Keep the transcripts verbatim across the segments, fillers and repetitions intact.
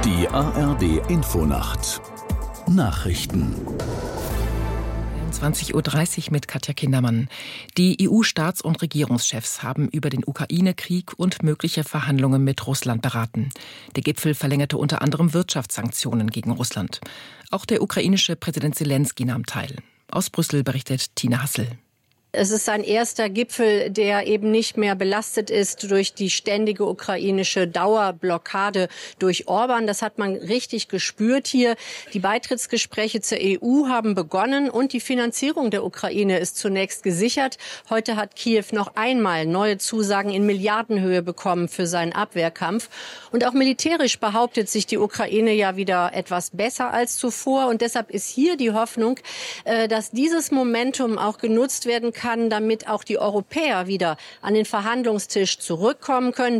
Die A R D-Infonacht Nachrichten. zwanzig Uhr dreißig mit Katja Kindermann. Die E U-Staats- und Regierungschefs haben über den Ukraine-Krieg und mögliche Verhandlungen mit Russland beraten. Der Gipfel verlängerte unter anderem Wirtschaftssanktionen gegen Russland. Auch der ukrainische Präsident Selenskyj nahm teil. Aus Brüssel berichtet Tina Hassel. Es ist ein erster Gipfel, der eben nicht mehr belastet ist durch die ständige ukrainische Dauerblockade durch Orban. Das hat man richtig gespürt hier. Die Beitrittsgespräche zur E U haben begonnen und die Finanzierung der Ukraine ist zunächst gesichert. Heute hat Kiew noch einmal neue Zusagen in Milliardenhöhe bekommen für seinen Abwehrkampf. Und auch militärisch behauptet sich die Ukraine ja wieder etwas besser als zuvor. Und deshalb ist hier die Hoffnung, dass dieses Momentum auch genutzt werden kann, kann, damit auch die Europäer wieder an den Verhandlungstisch zurückkommen können.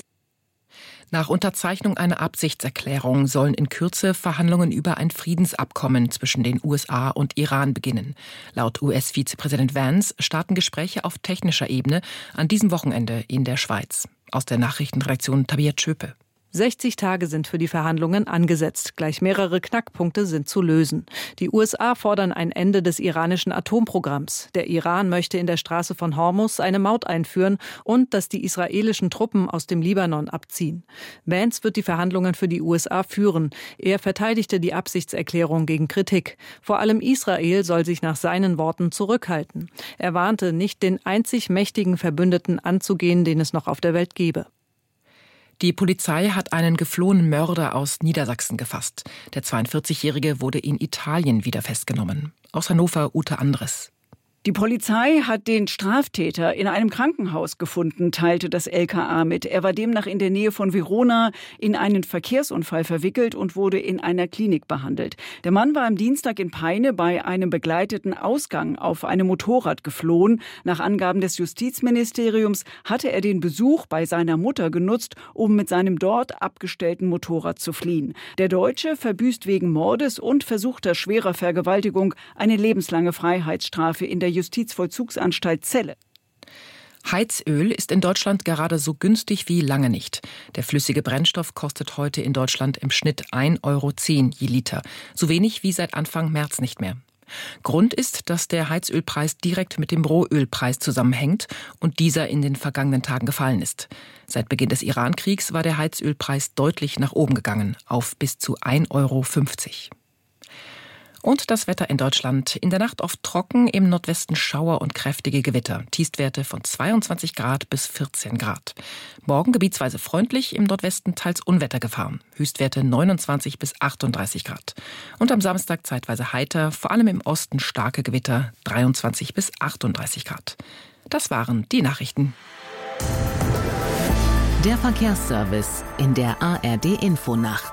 Nach Unterzeichnung einer Absichtserklärung sollen in Kürze Verhandlungen über ein Friedensabkommen zwischen den U S A und Iran beginnen. Laut U S-Vizepräsident Vance starten Gespräche auf technischer Ebene an diesem Wochenende in der Schweiz. Aus der Nachrichtenredaktion Tabia Tschöpe. sechzig Tage sind für die Verhandlungen angesetzt. Gleich mehrere Knackpunkte sind zu lösen. Die U S A fordern ein Ende des iranischen Atomprogramms. Der Iran möchte in der Straße von Hormuz eine Maut einführen und dass die israelischen Truppen aus dem Libanon abziehen. Vance wird die Verhandlungen für die U S A führen. Er verteidigte die Absichtserklärung gegen Kritik. Vor allem Israel soll sich nach seinen Worten zurückhalten. Er warnte, nicht den einzig mächtigen Verbündeten anzugehen, den es noch auf der Welt gebe. Die Polizei hat einen geflohenen Mörder aus Niedersachsen gefasst. Der zweiundvierzigjährige wurde in Italien wieder festgenommen. Aus Hannover Ute Andres. Die Polizei hat den Straftäter in einem Krankenhaus gefunden, teilte das L K A mit. Er war demnach in der Nähe von Verona in einen Verkehrsunfall verwickelt und wurde in einer Klinik behandelt. Der Mann war am Dienstag in Peine bei einem begleiteten Ausgang auf einem Motorrad geflohen. Nach Angaben des Justizministeriums hatte er den Besuch bei seiner Mutter genutzt, um mit seinem dort abgestellten Motorrad zu fliehen. Der Deutsche verbüßt wegen Mordes und versuchter schwerer Vergewaltigung eine lebenslange Freiheitsstrafe in der Justizvollzugsanstalt Celle. Heizöl ist in Deutschland gerade so günstig wie lange nicht. Der flüssige Brennstoff kostet heute in Deutschland im Schnitt ein Euro zehn je Liter. So wenig wie seit Anfang März nicht mehr. Grund ist, dass der Heizölpreis direkt mit dem Rohölpreis zusammenhängt und dieser in den vergangenen Tagen gefallen ist. Seit Beginn des Iran-Kriegs war der Heizölpreis deutlich nach oben gegangen, auf bis zu ein Euro fünfzig. Und das Wetter in Deutschland. In der Nacht oft trocken, im Nordwesten Schauer und kräftige Gewitter. Tiefstwerte von zweiundzwanzig Grad bis vierzehn Grad. Morgen gebietsweise freundlich, im Nordwesten teils Unwettergefahr. Höchstwerte neunundzwanzig bis achtunddreißig Grad. Und am Samstag zeitweise heiter, vor allem im Osten starke Gewitter, dreiundzwanzig bis achtunddreißig Grad. Das waren die Nachrichten. Der Verkehrsservice in der A R D-Infonacht.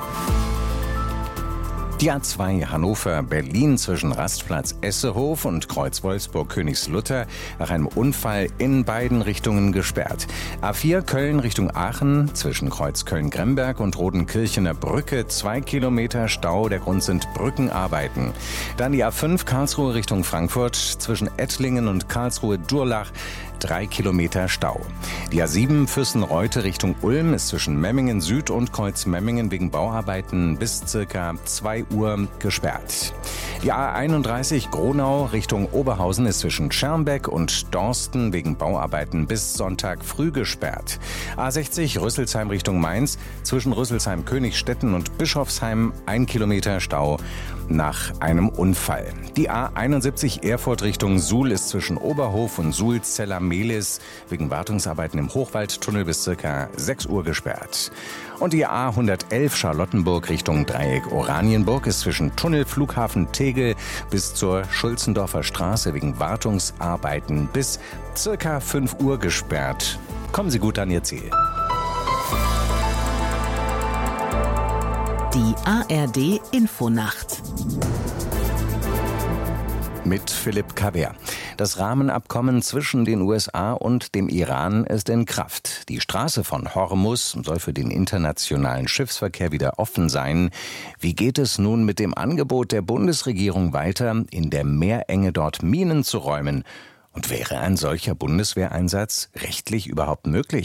Die A zwei Hannover-Berlin zwischen Rastplatz Essehof und Kreuz Wolfsburg-Königslutter nach einem Unfall in beiden Richtungen gesperrt. A vier Köln Richtung Aachen zwischen Kreuz Köln-Gremberg und Rodenkirchener Brücke zwei Kilometer Stau. Der Grund sind Brückenarbeiten. Dann die A fünf Karlsruhe Richtung Frankfurt zwischen Ettlingen und Karlsruhe-Durlach. Drei Kilometer Stau. Die A sieben Füssen-Reute Richtung Ulm ist zwischen Memmingen Süd und Kreuz Memmingen wegen Bauarbeiten bis circa zwei Uhr gesperrt. Die A einunddreißig Gronau Richtung Oberhausen ist zwischen Schermbeck und Dorsten wegen Bauarbeiten bis Sonntag früh gesperrt. A sechzig Rüsselsheim Richtung Mainz zwischen Rüsselsheim-Königstetten und Bischofsheim ein Kilometer Stau nach einem Unfall. Die A einundsiebzig Erfurt Richtung Suhl ist zwischen Oberhof und Suhl-Zeller-Mehlis wegen Wartungsarbeiten im Hochwaldtunnel bis circa sechs Uhr gesperrt. Und die A hundertelf Charlottenburg Richtung Dreieck Oranienburg ist zwischen Tunnelflughafen Tegel bis zur Schulzendorfer Straße wegen Wartungsarbeiten bis circa fünf Uhr gesperrt. Kommen Sie gut an Ihr Ziel. Die A R D-Infonacht. Mit Philipp Kaber. Das Rahmenabkommen zwischen den U S A und dem Iran ist in Kraft. Die Straße von Hormuz soll für den internationalen Schiffsverkehr wieder offen sein. Wie geht es nun mit dem Angebot der Bundesregierung weiter, in der Meerenge dort Minen zu räumen? Und wäre ein solcher Bundeswehreinsatz rechtlich überhaupt möglich?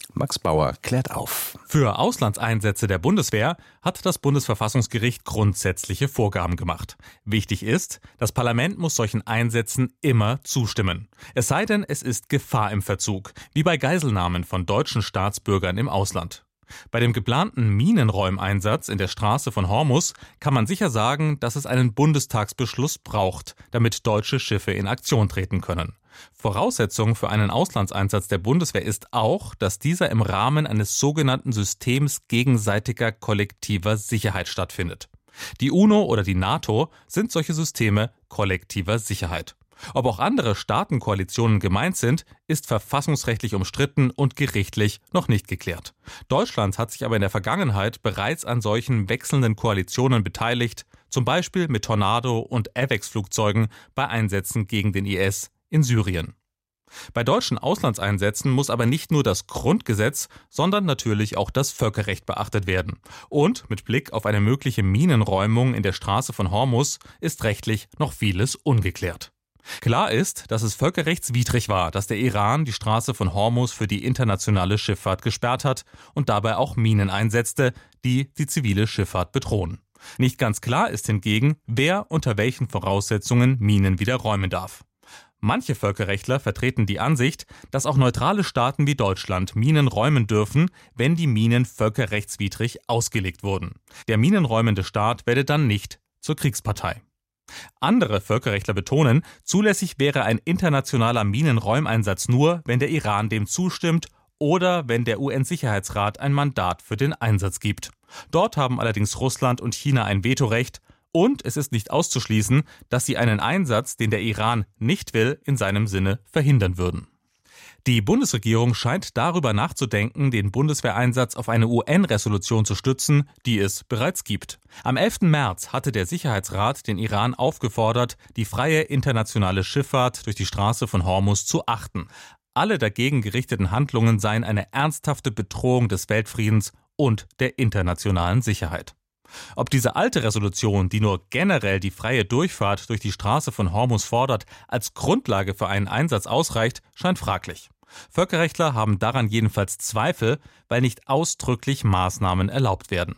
Max Bauer klärt auf. Für Auslandseinsätze der Bundeswehr hat das Bundesverfassungsgericht grundsätzliche Vorgaben gemacht. Wichtig ist, das Parlament muss solchen Einsätzen immer zustimmen. Es sei denn, es ist Gefahr im Verzug, wie bei Geiselnahmen von deutschen Staatsbürgern im Ausland. Bei dem geplanten Minenräumeinsatz in der Straße von Hormuz kann man sicher sagen, dass es einen Bundestagsbeschluss braucht, damit deutsche Schiffe in Aktion treten können. Voraussetzung für einen Auslandseinsatz der Bundeswehr ist auch, dass dieser im Rahmen eines sogenannten Systems gegenseitiger kollektiver Sicherheit stattfindet. Die UNO oder die NATO sind solche Systeme kollektiver Sicherheit. Ob auch andere Staatenkoalitionen gemeint sind, ist verfassungsrechtlich umstritten und gerichtlich noch nicht geklärt. Deutschland hat sich aber in der Vergangenheit bereits an solchen wechselnden Koalitionen beteiligt, zum Beispiel mit Tornado- und AWACS-Flugzeugen bei Einsätzen gegen den I S in Syrien. Bei deutschen Auslandseinsätzen muss aber nicht nur das Grundgesetz, sondern natürlich auch das Völkerrecht beachtet werden. Und mit Blick auf eine mögliche Minenräumung in der Straße von Hormuz ist rechtlich noch vieles ungeklärt. Klar ist, dass es völkerrechtswidrig war, dass der Iran die Straße von Hormuz für die internationale Schifffahrt gesperrt hat und dabei auch Minen einsetzte, die die zivile Schifffahrt bedrohen. Nicht ganz klar ist hingegen, wer unter welchen Voraussetzungen Minen wieder räumen darf. Manche Völkerrechtler vertreten die Ansicht, dass auch neutrale Staaten wie Deutschland Minen räumen dürfen, wenn die Minen völkerrechtswidrig ausgelegt wurden. Der minenräumende Staat werde dann nicht zur Kriegspartei. Andere Völkerrechtler betonen, zulässig wäre ein internationaler Minenräumeinsatz nur, wenn der Iran dem zustimmt oder wenn der U N-Sicherheitsrat ein Mandat für den Einsatz gibt. Dort haben allerdings Russland und China ein Vetorecht. Und es ist nicht auszuschließen, dass sie einen Einsatz, den der Iran nicht will, in seinem Sinne verhindern würden. Die Bundesregierung scheint darüber nachzudenken, den Bundeswehreinsatz auf eine U N-Resolution zu stützen, die es bereits gibt. Am elften März hatte der Sicherheitsrat den Iran aufgefordert, die freie internationale Schifffahrt durch die Straße von Hormuz zu achten. Alle dagegen gerichteten Handlungen seien eine ernsthafte Bedrohung des Weltfriedens und der internationalen Sicherheit. Ob diese alte Resolution, die nur generell die freie Durchfahrt durch die Straße von Hormuz fordert, als Grundlage für einen Einsatz ausreicht, scheint fraglich. Völkerrechtler haben daran jedenfalls Zweifel, weil nicht ausdrücklich Maßnahmen erlaubt werden.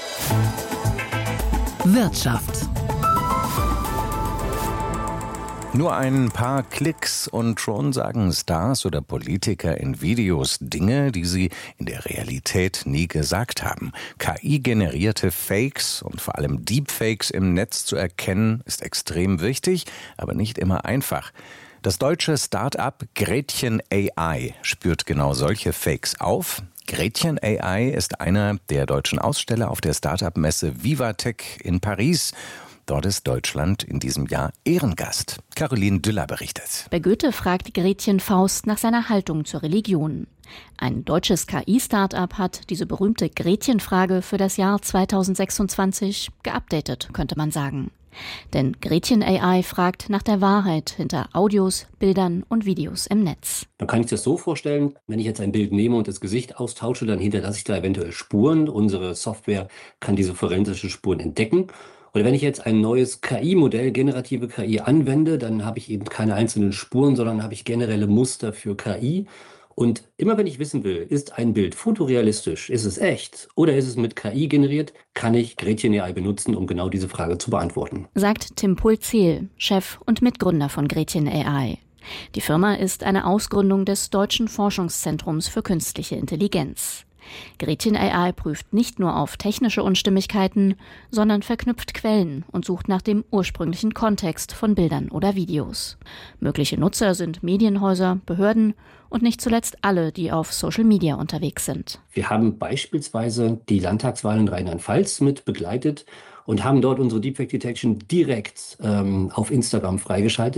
Wirtschaft. Nur ein paar Klicks und schon sagen Stars oder Politiker in Videos Dinge, die sie in der Realität nie gesagt haben. K I-generierte Fakes und vor allem Deepfakes im Netz zu erkennen, ist extrem wichtig, aber nicht immer einfach. Das deutsche Start-up Gretchen A I spürt genau solche Fakes auf. Gretchen A I ist einer der deutschen Aussteller auf der Start-up-Messe Vivatech in Paris. Dort ist Deutschland in diesem Jahr Ehrengast. Caroline Düller berichtet. Bei Goethe fragt Gretchen Faust nach seiner Haltung zur Religion. Ein deutsches K I-Startup hat diese berühmte Gretchen-Frage für das Jahr zweitausendsechsundzwanzig geupdatet, könnte man sagen. Denn Gretchen A I fragt nach der Wahrheit hinter Audios, Bildern und Videos im Netz. Dann kann ich das so vorstellen, wenn ich jetzt ein Bild nehme und das Gesicht austausche, dann hinterlasse ich da eventuell Spuren. Unsere Software kann diese forensischen Spuren entdecken. Oder wenn ich jetzt ein neues K I-Modell, generative K I, anwende, dann habe ich eben keine einzelnen Spuren, sondern habe ich generelle Muster für K I. Und immer wenn ich wissen will, ist ein Bild fotorealistisch, ist es echt oder ist es mit K I generiert, kann ich Gretchen A I benutzen, um genau diese Frage zu beantworten. Sagt Tim Pulzel, Chef und Mitgründer von Gretchen A I. Die Firma ist eine Ausgründung des Deutschen Forschungszentrums für künstliche Intelligenz. Gretchen A I prüft nicht nur auf technische Unstimmigkeiten, sondern verknüpft Quellen und sucht nach dem ursprünglichen Kontext von Bildern oder Videos. Mögliche Nutzer sind Medienhäuser, Behörden und nicht zuletzt alle, die auf Social Media unterwegs sind. Wir haben beispielsweise die Landtagswahl in Rheinland-Pfalz mit begleitet und haben dort unsere Deepfake Detection direkt ähm, auf Instagram freigeschaltet.